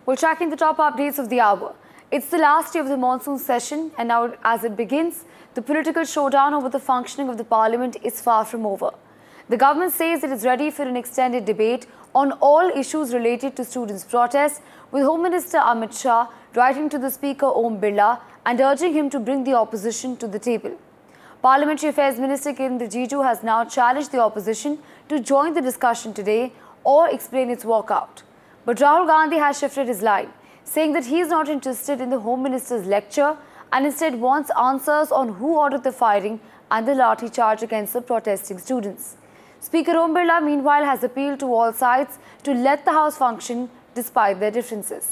We're tracking the top updates of the hour. It's the last day of the monsoon session, and now as it begins, the political showdown over the functioning of the parliament is far from over. The government says it is ready for an extended debate on all issues related to students' protests, with Home Minister Amit Shah writing to the Speaker Om Birla and urging him to bring the opposition to the table. Parliamentary Affairs Minister Kiren Rijiju has now challenged the opposition to join the discussion today or explain its walkout. But Rahul Gandhi has shifted his line, saying that he is not interested in the Home Minister's lecture and instead wants answers on who ordered the firing and the lathi charge against the protesting students. Speaker Om Birla, meanwhile, has appealed to all sides to let the House function despite their differences.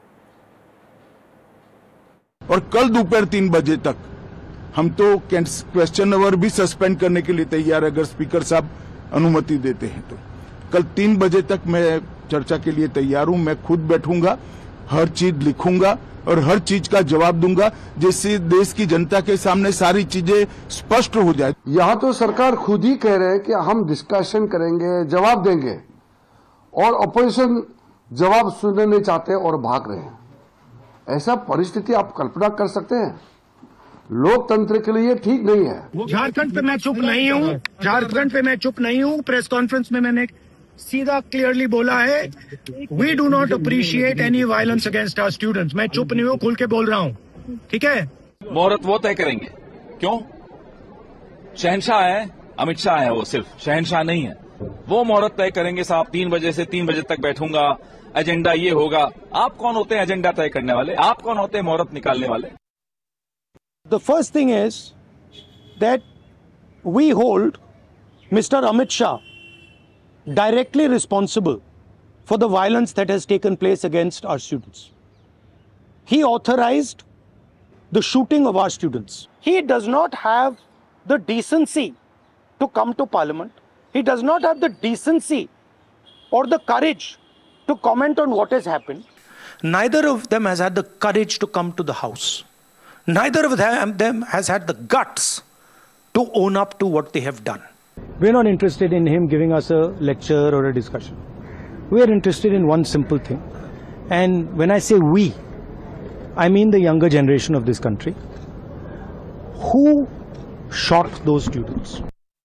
और कल दोपहर 3 बजे तक हम तो question our भी suspend करने के लिए तैयार, अगर स्पीकर साहब अनुमति देते हैं तो। कल 3 बजे तक मैं चर्चा के लिए तैयार हूं। मैं खुद बैठूंगा, हर चीज लिखूंगा और हर चीज का जवाब दूंगा, जिससे देश की जनता के सामने सारी चीजें स्पष्ट हो जाए। यहाँ तो सरकार खुद ही कह रहे हैं कि हम डिस्कशन करेंगे, जवाब देंगे, और अपोजिशन जवाब सुनने नहीं चाहते और भाग रहे हैं। ऐसा परिस्थिति आप कल्पना कर सकते हैं? लोकतंत्र के लिए ठीक नहीं है। झारखंड पे मैं चुप नहीं हूँ, झारखंड पे मैं चुप नहीं हूँ। प्रेस कॉन्फ्रेंस में मैंने सीधा क्लियरली बोला है, we do not appreciate any violence against our students. मैं चुप नहीं हूँ, खुल के बोल रहा हूँ, ठीक है। मुहूर्त वो तय करेंगे, क्यों? शहंशाह है, अमित शाह है, वो सिर्फ शहंशाह नहीं है। वो मुहूर्त तय करेंगे साहब। 3 बजे से 3 बजे तक बैठूंगा, एजेंडा ये होगा। आप कौन होते हैं एजेंडा तय करने वाले? आप कौन होते हैं मुहूर्त निकालने वाले? The first thing is that we hold Mr. Amit Shah directly responsible for the violence that has taken place against our students. He authorized the shooting of our students. He does not have the decency to come to Parliament. He does not have the decency or the courage to comment on what has happened. Neither of them has had the courage to come to the House. Neither of them has had the guts to own up to what they have done. We're not interested in him giving us a lecture or a discussion. We are interested in one simple thing. And when I say we, I mean the younger generation of this country. Who shot those students?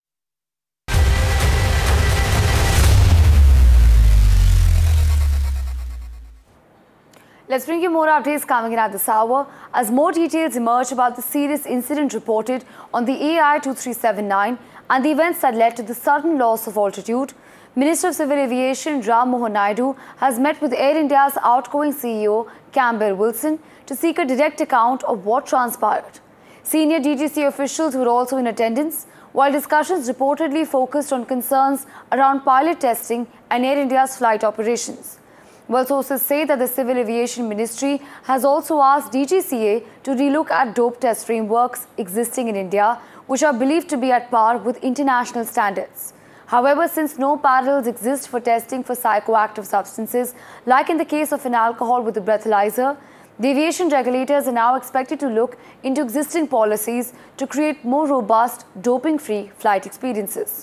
Let's bring you more updates coming in at this hour as more details emerge about the serious incident reported on the AI 2379 and the events that led to the sudden loss of altitude. Minister of Civil Aviation Ram Mohan Naidu has met with Air India's outgoing CEO Campbell Wilson to seek a direct account of what transpired. Senior DGC officials were also in attendance, while discussions reportedly focused on concerns around pilot testing and Air India's flight operations. Well, sources say that the Civil Aviation Ministry has also asked DGCA to relook at dope test frameworks existing in India, which are believed to be at par with international standards. However, since no parallels exist for testing for psychoactive substances, like in the case of an alcohol with a breathalyzer, the aviation regulators are now expected to look into existing policies to create more robust, doping-free flight experiences.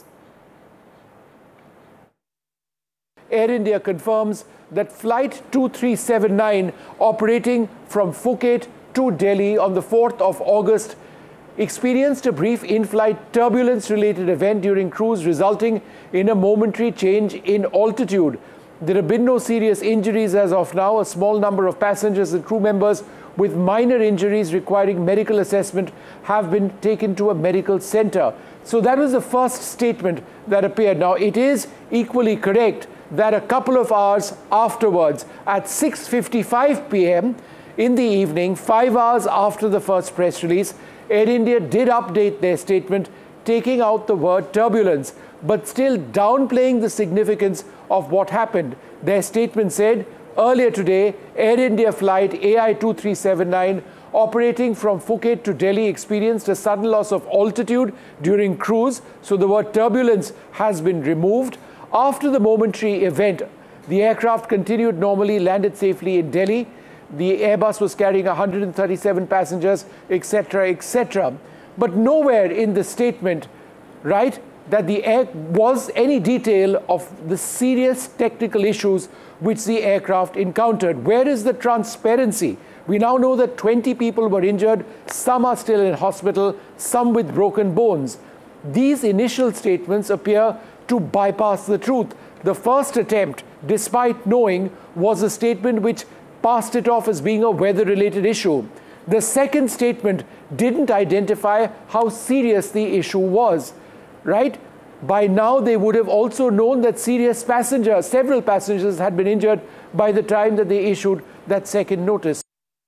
Air India confirms that Flight 2379 operating from Phuket to Delhi on the 4th of August experienced a brief in-flight turbulence-related event during cruise, resulting in a momentary change in altitude. There have been no serious injuries as of now. A small number of passengers and crew members with minor injuries requiring medical assessment have been taken to a medical center. So that was the first statement that appeared. Now, it is equally correct that a couple of hours afterwards, at 6:55 p.m. in the evening, 5 hours after the first press release, Air India did update their statement, taking out the word turbulence, but still downplaying the significance of what happened. Their statement said, earlier today, Air India flight AI 2379 operating from Phuket to Delhi experienced a sudden loss of altitude during cruise, so the word turbulence has been removed. After the momentary event, the aircraft continued normally, landed safely in Delhi. The Airbus was carrying 137 passengers, etc., etc. But nowhere in the statement, right, that was any detail of the serious technical issues which the aircraft encountered. Where is the transparency? We now know that 20 people were injured, some are still in hospital, some with broken bones. These initial statements appear to bypass the truth. The first attempt, despite knowing, was a statement which passed it off as being a weather-related issue. The second statement didn't identify how serious the issue was, right? By now, they would have also known that several passengers had been injured by the time that they issued that second notice.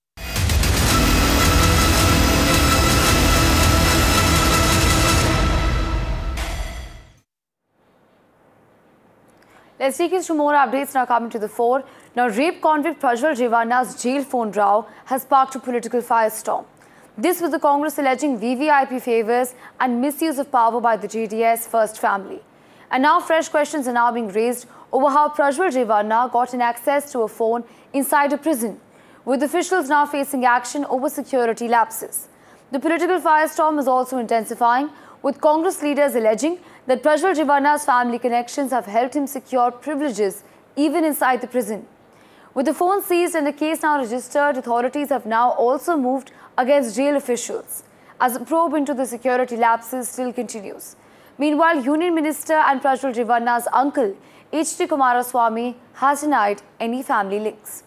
Let's take you through more updates now coming to the fore. Now, rape convict Prajwal Revana's jail phone row has sparked a political firestorm. This with the Congress alleging VVIP favours and misuse of power by the JDS First family. And now fresh questions are now being raised over how Prajwal Revana got an access to a phone inside a prison, with officials now facing action over security lapses. The political firestorm is also intensifying, with Congress leaders alleging that Prajwal Revana's family connections have helped him secure privileges even inside the prison. With the phone seized and the case now registered, authorities have now also moved against jail officials as a probe into the security lapses still continues. Meanwhile, Union Minister and Prajwal Revana's uncle, H.D. Kumaraswamy, has denied any family links.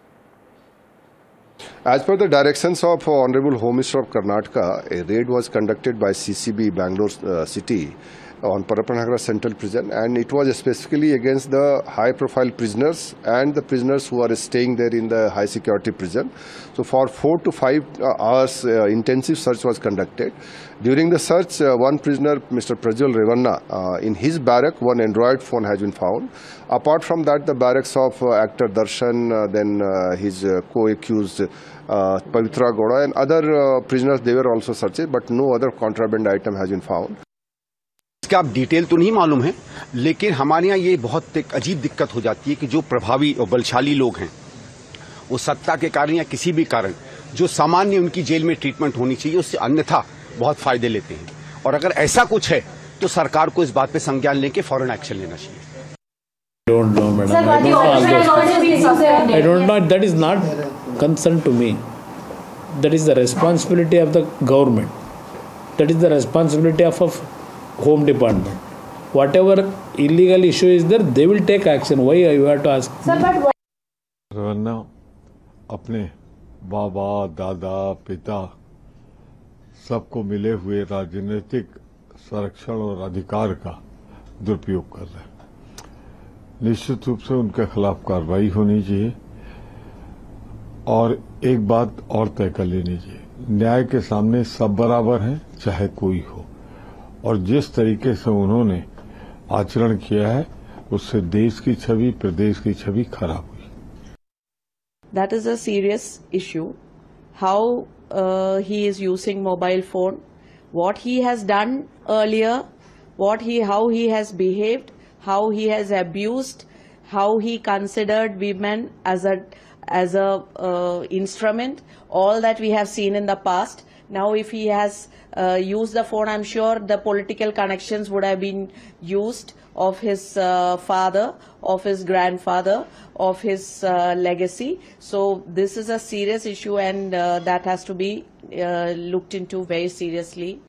As per the directions of Honorable Home Minister of Karnataka, a raid was conducted by CCB Bangalore City on Parapanagara Central Prison, and it was specifically against the high-profile prisoners and the prisoners who are staying there in the high-security prison. So for 4 to 5 hours, intensive search was conducted. During the search, one prisoner, Mr. Prajwal Revana, in his barrack, one Android phone has been found. Apart from that, the barracks of actor Darshan, then his co-accused Pavitra Gowda and other prisoners, they were also searched, but no other contraband item has been found. इसका आप detail तो नहीं मालूम है, लेकिन हमारे यहाँ ये बहुत एक अजीब दिक्कत हो जाती है कि जो प्रभावी और बलशाली लोग हैं, वो सत्ता के कारण या किसी भी कारण जो सामान्य उनकी जेल में ट्रीटमेंट होनी चाहिए उससे अन्यथा बहुत फायदे लेते हैं, और अगर ऐसा कुछ है तो सरकार को इस बात पे संज्ञान लेके फौरन एक्शन लेना चाहिए. Don't know, madam. I don't know. That is not concern to me. That is the responsibility of the government. That is the responsibility of Home Department. Whatever illegal issue is there, they will take action. Why you have to ask? Revanna अपने बाबा, दादा, पिता सबको मिले हुए राजनीतिक संरक्षण और अधिकार का दुरुपयोग कर रहे हैं. निश्चित रूप से उनके खिलाफ कार्रवाई होनी चाहिए, और एक बात और तय कर लेनी चाहिए, न्याय के सामने सब बराबर हैं, चाहे कोई हो, और जिस तरीके से उन्होंने आचरण किया है उससे देश की छवि, प्रदेश की छवि खराब हुई. That is a serious issue. How he is using mobile phone, what he has done earlier, how he has behaved, how he has abused, how he considered women as a instrument, all that we have seen in the past. Now if he has used the phone, I'm sure the political connections would have been used of his father, of his grandfather, of his legacy. So this is a serious issue, and that has to be looked into very seriously.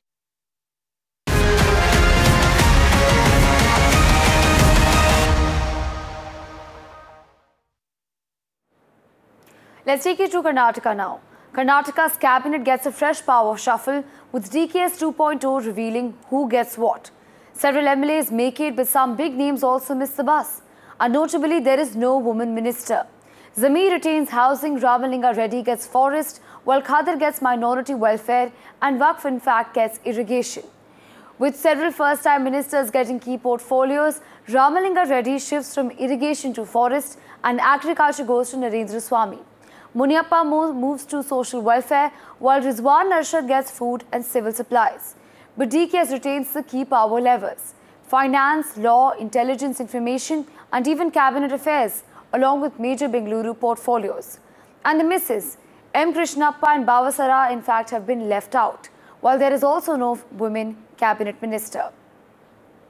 Let's take you to Karnataka now. Karnataka's cabinet gets a fresh power shuffle, with DKS 2.0 revealing who gets what. Several MLAs make it, but some big names also miss the bus. And notably, there is no woman minister. Zamir retains housing, Ramalinga Reddy gets forest, while Khadar gets minority welfare, and Waqf in fact gets irrigation. With several first-time ministers getting key portfolios, Ramalinga Reddy shifts from irrigation to forest, and agriculture goes to Narendra Swamy. Muniappa moves to social welfare, while Rizwan Arshad gets food and civil supplies. But DKS retains the key power levers: finance, law, intelligence, information, and even cabinet affairs, along with major Bengaluru portfolios. And the misses, M. Krishnappa and Bavasara, in fact, have been left out, while there is also no women cabinet minister.